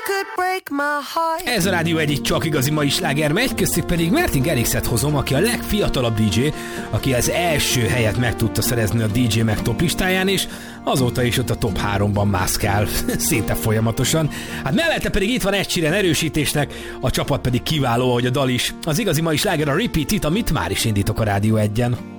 Ez a Rádió egyik csak igazi mai sláger megy, köztük pedig Martin Garrixet hozom, aki a legfiatalabb DJ, aki az első helyet meg tudta szerezni a DJ Mag top listáján, és azóta is ott a top 3-ban mászkál, szinte folyamatosan. Hát mellette pedig itt van Ed Sheeran erősítésnek, a csapat pedig kiváló, ahogy a dal is. Az igazi mai sláger a Repeat It, amit már is indítok a Rádió 1-en.